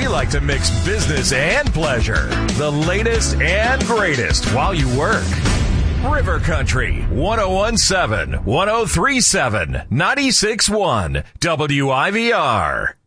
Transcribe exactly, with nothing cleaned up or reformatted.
We like to mix business and pleasure. The latest and greatest while you work. River Country, one oh one seven, one oh three seven, ninety-six point one, W I V R.